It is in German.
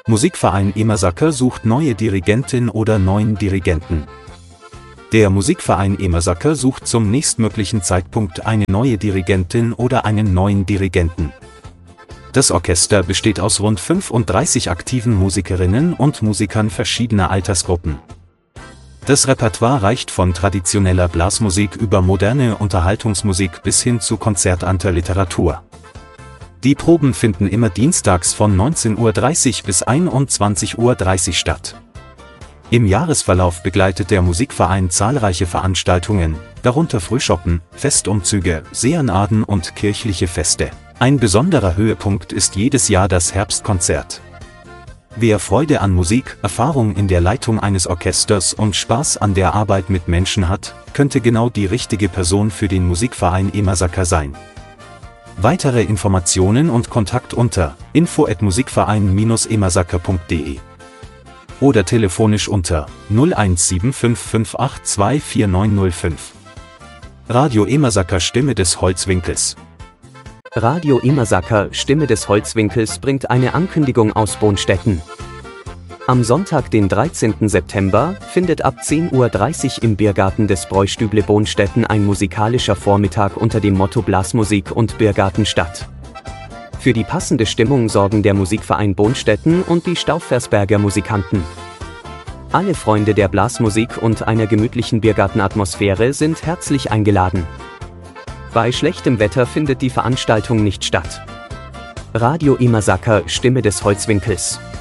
Musikverein Emersaker sucht neue Dirigentin oder neuen Dirigenten. Der Musikverein Emersaker sucht zum nächstmöglichen Zeitpunkt eine neue Dirigentin oder einen neuen Dirigenten. Das Orchester besteht aus rund 35 aktiven Musikerinnen und Musikern verschiedener Altersgruppen. Das Repertoire reicht von traditioneller Blasmusik über moderne Unterhaltungsmusik bis hin zu konzertanter Literatur. Die Proben finden immer dienstags von 19:30 Uhr bis 21:30 Uhr statt. Im Jahresverlauf begleitet der Musikverein zahlreiche Veranstaltungen, darunter Frühschoppen, Festumzüge, Seenaden und kirchliche Feste. Ein besonderer Höhepunkt ist jedes Jahr das Herbstkonzert. Wer Freude an Musik, Erfahrung in der Leitung eines Orchesters und Spaß an der Arbeit mit Menschen hat, könnte genau die richtige Person für den Musikverein Emersaker sein. Weitere Informationen und Kontakt unter info@musikverein-emersaker.de oder telefonisch unter 01755824905. Radio Emersaker Stimme des Holzwinkels. Radio Emersaker Stimme des Holzwinkels bringt eine Ankündigung aus Bonstetten. Am Sonntag, den 13. September, findet ab 10:30 Uhr im Biergarten des Bräustüble Bonstetten ein musikalischer Vormittag unter dem Motto Blasmusik und Biergarten statt. Für die passende Stimmung sorgen der Musikverein Bonstetten und die Stauffersberger Musikanten. Alle Freunde der Blasmusik und einer gemütlichen Biergartenatmosphäre sind herzlich eingeladen. Bei schlechtem Wetter findet die Veranstaltung nicht statt. Radio Emersaker Stimme des Holzwinkels.